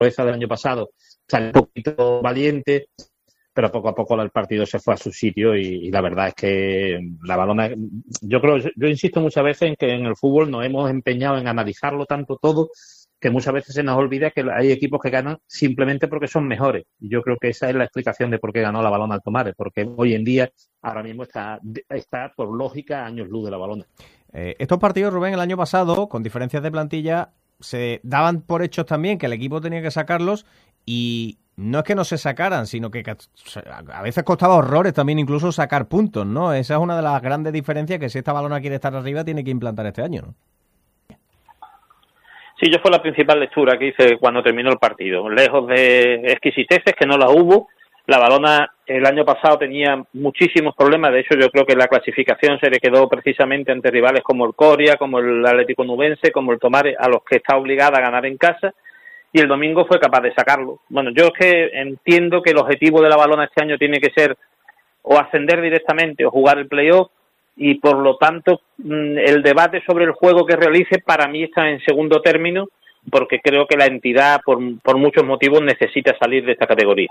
proeza del año pasado salió un poquito valiente, pero poco a poco el partido se fue a su sitio y la verdad es que la Balona, yo insisto muchas veces en que en el fútbol nos hemos empeñado en analizarlo tanto todo que muchas veces se nos olvida que hay equipos que ganan simplemente porque son mejores. Y yo creo que esa es la explicación de por qué ganó la Balona Alto Mares, porque hoy en día, ahora mismo está por lógica años luz de la Balona. Estos partidos, Rubén, el año pasado, con diferencias de plantilla, se daban por hechos también que el equipo tenía que sacarlos y no es que no se sacaran, sino que a veces costaba horrores también incluso sacar puntos, ¿no? Esa es una de las grandes diferencias que si esta Balona quiere estar arriba tiene que implantar este año, ¿no? Sí, yo fue la principal lectura que hice cuando terminó el partido. Lejos de exquisiteces, que no las hubo, la Balona el año pasado tenía muchísimos problemas. De hecho, yo creo que la clasificación se le quedó precisamente ante rivales como el Coria, como el Atlético Nubense, como el Tomares, a los que está obligada a ganar en casa, y el domingo fue capaz de sacarlo. Bueno, yo es que entiendo que el objetivo de la Balona este año tiene que ser o ascender directamente o jugar el playoff, y por lo tanto el debate sobre el juego que realice para mí está en segundo término, porque creo que la entidad por muchos motivos necesita salir de esta categoría.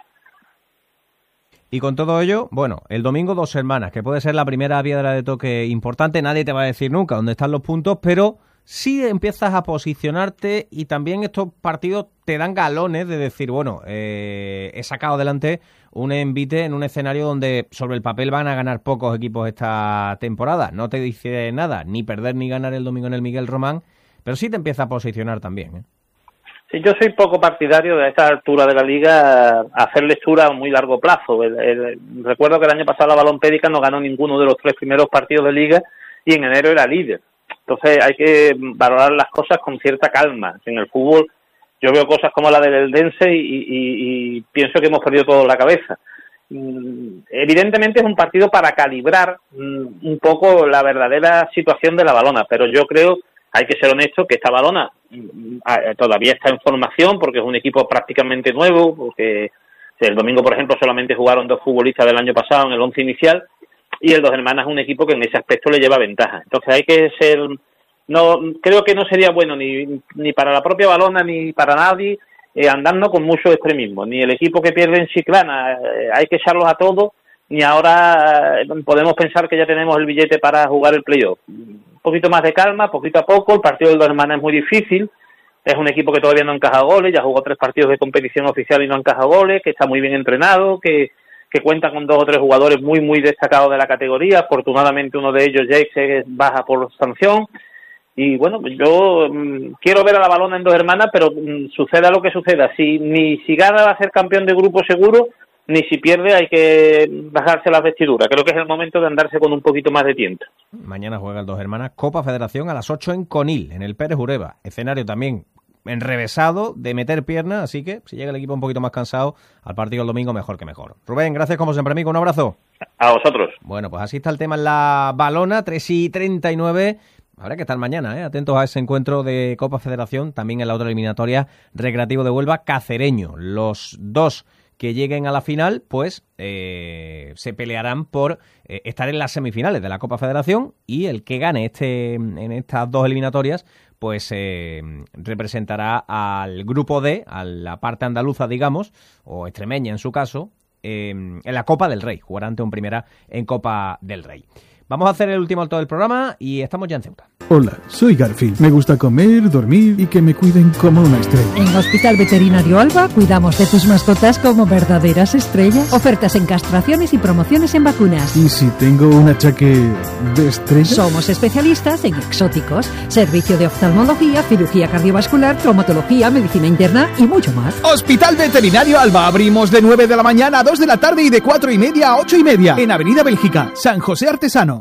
Y con todo ello, bueno, el domingo Dos Hermanas, que puede ser la primera piedra de toque importante, nadie te va a decir nunca dónde están los puntos, pero sí empiezas a posicionarte y también estos partidos te dan galones de decir, bueno, he sacado adelante un envite en un escenario donde sobre el papel van a ganar pocos equipos esta temporada. No te dice nada, ni perder ni ganar el domingo en el Miguel Román, pero sí te empieza a posicionar también, ¿eh? Sí, yo soy poco partidario de esta altura de la liga hacer lectura a muy largo plazo. Recuerdo que el año pasado la Balompédica no ganó ninguno de los 3 primeros partidos de liga y en enero era líder. Entonces hay que valorar las cosas con cierta calma. En el fútbol yo veo cosas como la del Eldense y pienso que hemos perdido todo la cabeza. Evidentemente es un partido para calibrar un poco la verdadera situación de la Balona, pero yo creo, hay que ser honesto, que esta Balona todavía está en formación porque es un equipo prácticamente nuevo, porque el domingo, por ejemplo, solamente jugaron 2 futbolistas del año pasado en el 11 inicial, y el Dos Hermanas es un equipo que en ese aspecto le lleva ventaja. Entonces hay que ser... creo que no sería bueno ni para la propia Balona ni para nadie andando con mucho extremismo. Ni el equipo que pierde en Chiclana hay que echarlos a todos, ni ahora podemos pensar que ya tenemos el billete para jugar el playoff. Un poquito más de calma, poquito a poco. El partido del Dos Hermanas es muy difícil. Es un equipo que todavía no encaja goles, ya jugó 3 partidos de competición oficial y no encaja goles, que está muy bien entrenado, que cuenta con 2 o 3 jugadores muy, muy destacados de la categoría. Afortunadamente uno de ellos, Jake, se baja por sanción. Y bueno, yo quiero ver a la Balona en Dos Hermanas, pero suceda lo que suceda. Ni si gana va a ser campeón de grupo seguro, ni si pierde hay que bajarse las vestiduras. Creo que es el momento de andarse con un poquito más de tiento. Mañana juega el Dos Hermanas Copa Federación a las 8 en Conil, en el Pérez Ureba. Escenario también enrevesado de meter piernas, así que si llega el equipo un poquito más cansado al partido el domingo, mejor que mejor. Rubén, gracias como siempre, amigo, un abrazo. A vosotros. Bueno, pues así está el tema en la Balona, 3:39. Habrá que estar mañana, atentos a ese encuentro de Copa Federación, también en la otra eliminatoria, Recreativo de Huelva, Cacereño. Los 2 que lleguen a la final, pues se pelearán por estar en las semifinales de la Copa Federación, y el que gane en estas 2 eliminatorias, pues representará al grupo D, a la parte andaluza, digamos, o extremeña en su caso, en la Copa del Rey. Jugará ante un Primera en Copa del Rey. Vamos a hacer el último alto del programa y estamos ya en Ceuta. Hola, soy Garfield. Me gusta comer, dormir y que me cuiden como una estrella. En Hospital Veterinario Alba cuidamos de tus mascotas como verdaderas estrellas. Ofertas en castraciones y promociones en vacunas. ¿Y si tengo un achaque de estrella? Somos especialistas en exóticos, servicio de oftalmología, cirugía cardiovascular, traumatología, medicina interna y mucho más. Hospital Veterinario Alba. Abrimos de 9 de la mañana a 2 de la tarde y de 4:30 a 8:30. En Avenida Bélgica, San José Artesano.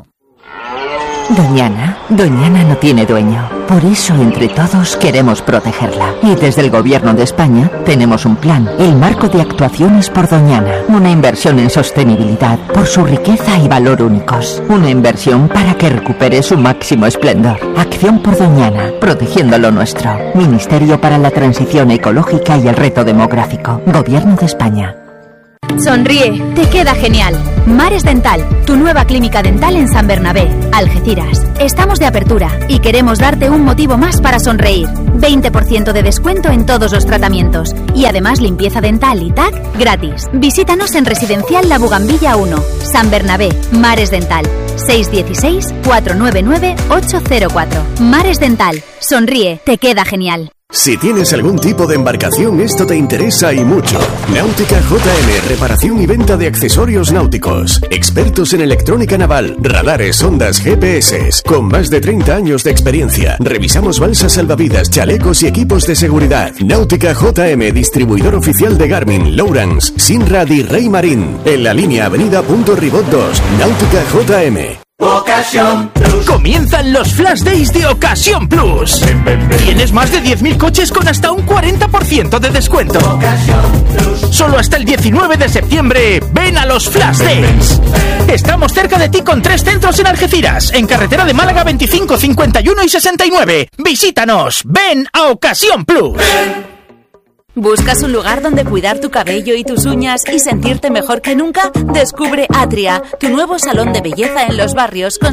Doñana no tiene dueño. Por eso, entre todos, queremos protegerla. Y desde el Gobierno de España tenemos un plan, el Marco de Actuaciones por Doñana. Una inversión en sostenibilidad por su riqueza y valor únicos. Una inversión para que recupere su máximo esplendor. Acción por Doñana, protegiendo lo nuestro. Ministerio para la Transición Ecológica y el Reto Demográfico. Gobierno de España. Sonríe, te queda genial. Mares Dental, tu nueva clínica dental en San Bernabé, Algeciras. Estamos de apertura y queremos darte un motivo más para sonreír. 20% de descuento en todos los tratamientos y además limpieza dental y TAC gratis. Visítanos en Residencial La Bugambilla 1, San Bernabé, Mares Dental. 616-499-804. Mares Dental, sonríe, te queda genial. Si tienes algún tipo de embarcación, esto te interesa y mucho. Náutica JM, reparación y venta de accesorios náuticos. Expertos en electrónica naval, radares, ondas, GPS. Con más de 30 años de experiencia. Revisamos balsas salvavidas, chalecos y equipos de seguridad. Náutica JM, distribuidor oficial de Garmin, Lowrance, Sinrad y Rey Marín. En la línea Avenida Punto Ribot 2. Náutica JM. Ocasión Plus. Comienzan los Flash Days de Ocasión Plus. Tienes más de 10.000 coches con hasta un 40% de descuento. Ocasión Plus. Solo hasta el 19 de septiembre. Ven a los Flash Days. Estamos cerca de ti con 3 centros en Algeciras, en carretera de Málaga 25, 51 y 69. Visítanos. Ven a Ocasión Plus. ¿Buscas un lugar donde cuidar tu cabello y tus uñas y sentirte mejor que nunca? Descubre Atria, tu nuevo salón de belleza en Los Barrios con